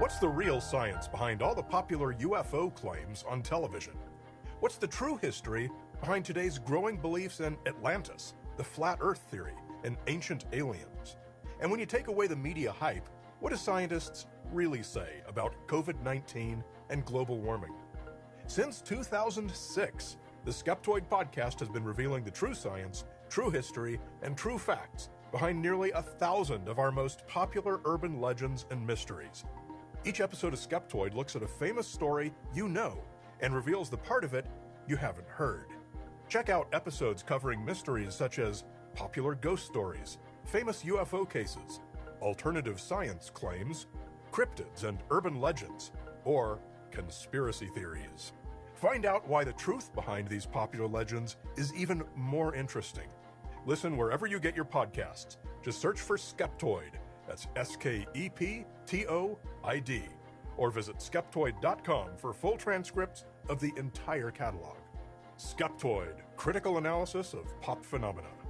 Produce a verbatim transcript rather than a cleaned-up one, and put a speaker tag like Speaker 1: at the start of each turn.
Speaker 1: What's the real science behind all the popular U F O claims on television? What's the true history behind today's growing beliefs in Atlantis, the flat earth theory, and ancient aliens? And when you take away the media hype, what do scientists really say about COVID nineteen and global warming? Since two thousand six, the Skeptoid podcast has been revealing the true science, true history, and true facts behind nearly a thousand of our most popular urban legends and mysteries. Each episode of Skeptoid looks at a famous story you know and reveals the part of it you haven't heard. Check out episodes covering mysteries such as popular ghost stories, famous U F O cases, alternative science claims, cryptids and urban legends, or conspiracy theories. Find out why the truth behind these popular legends is even more interesting. Listen wherever you get your podcasts. Just search for Skeptoid. That's S K E P T O I D. Or visit skeptoid dot com for full transcripts of the entire catalog. Skeptoid, critical analysis of pop phenomena.